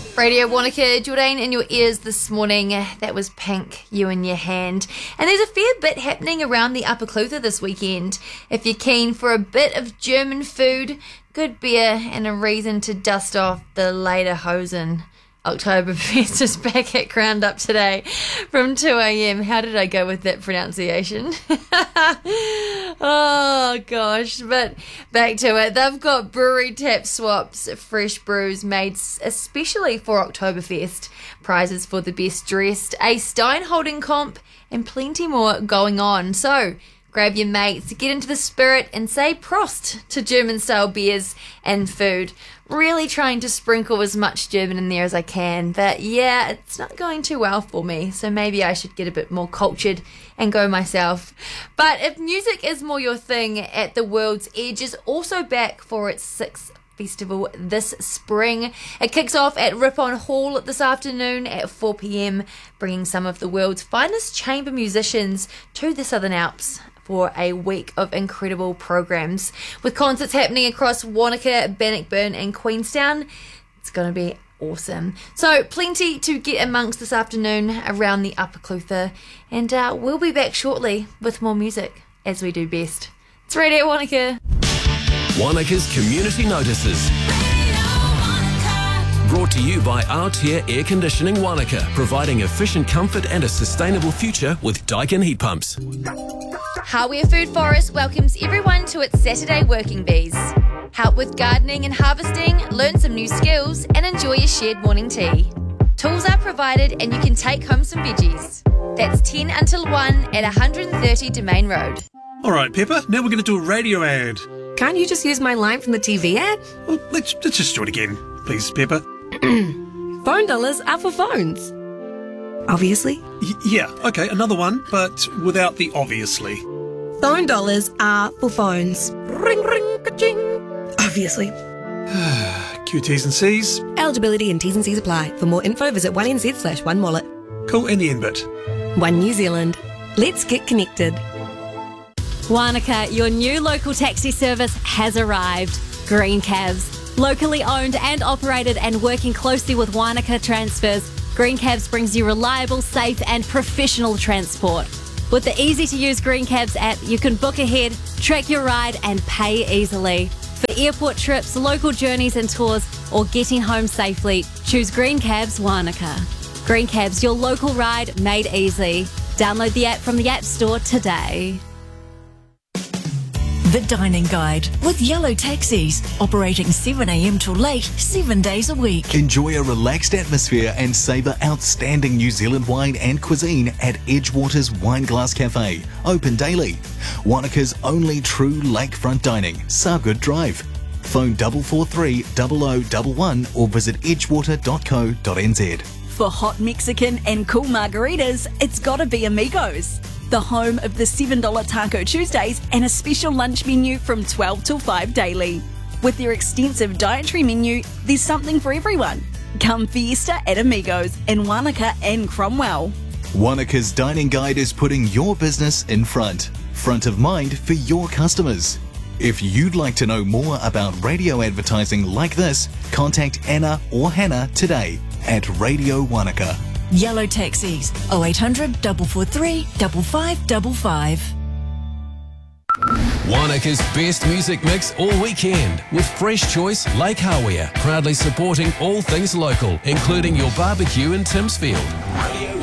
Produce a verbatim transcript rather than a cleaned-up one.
Radio Wanaka, Jordan in your ears this morning. That was Pink, You in Your Hand. And there's a fair bit happening around the Upper Clutha this weekend. If you're keen for a bit of German food, good beer, and a reason to dust off the lederhosen, Oktoberfest is back at Ground Up today from two a.m. How did I go with that pronunciation? Oh gosh, but back to it. They've got brewery tap swaps, fresh brews made especially for Oktoberfest, prizes for the best dressed, a Stein holding comp, and plenty more going on. So grab your mates, get into the spirit, and say Prost to German-style beers and food. Really trying to sprinkle as much German in there as I can, but yeah, it's not going too well for me, so maybe I should get a bit more cultured and go myself. But if music is more your thing, At the World's Edge is also back for its sixth festival this spring. It kicks off at Ripon Hall this afternoon at four p.m, bringing some of the world's finest chamber musicians to the Southern Alps for a week of incredible programs. With concerts happening across Wanaka, Bannockburn and Queenstown, it's going to be awesome. So plenty to get amongst this afternoon around the Upper Clutha, and uh, we'll be back shortly with more music, as we do best. It's Radio Wanaka. Wanaka's Community Notices. Brought to you by Artier Air Conditioning Wanaka, providing efficient comfort and a sustainable future with Daikin heat pumps. Hawea Food Forest welcomes everyone to its Saturday Working Bees. Help with gardening and harvesting, learn some new skills, and enjoy a shared morning tea. Tools are provided and you can take home some veggies. That's ten until one at one hundred thirty Domain Road. All right, Pepper, now we're going to do a radio ad. Can't you just use my line from the T V ad? Well, let's, let's just do it again, please, Pepper. Phone dollars are for phones. Obviously. Y- yeah, okay, another one, but without the obviously. Phone dollars are for phones. Ring, ring, ka-ching. Obviously. Q T's and C's. Eligibility and T's and C's apply. For more info, visit one N Z slash one wallet. Cool, and the end bit. One New Zealand. Let's get connected. Wanaka, your new local taxi service has arrived. Green Cabs. Locally owned and operated and working closely with Wanaka Transfers, Green Cabs brings you reliable, safe and professional transport. With the easy-to-use Green Cabs app, you can book ahead, track your ride and pay easily. For airport trips, local journeys and tours, or getting home safely, choose Green Cabs Wanaka. Green Cabs, your local ride made easy. Download the app from the App Store today. The Dining Guide with Yellow Taxis, operating seven a.m. till late, seven days a week. Enjoy a relaxed atmosphere and savour outstanding New Zealand wine and cuisine at Edgewater's Wineglass Cafe, open daily. Wanaka's only true lakefront dining, Sargood Drive. Phone four four three, zero zero one one or visit edgewater dot co dot n z. For hot Mexican and cool margaritas, it's gotta be Amigos. The home of the seven dollars Taco Tuesdays and a special lunch menu from twelve till five daily. With their extensive dietary menu, there's something for everyone. Come fiesta at Amigos in Wanaka and Cromwell. Wanaka's Dining Guide is putting your business in front, front of mind for your customers. If you'd like to know more about radio advertising like this, contact Anna or Hannah today at Radio Wanaka. Yellow Taxis, oh eight hundred, four four three, five five five five. Wanaka's best music mix all weekend with Fresh Choice Lake Hawea, proudly supporting all things local, including your barbecue in Timsfield.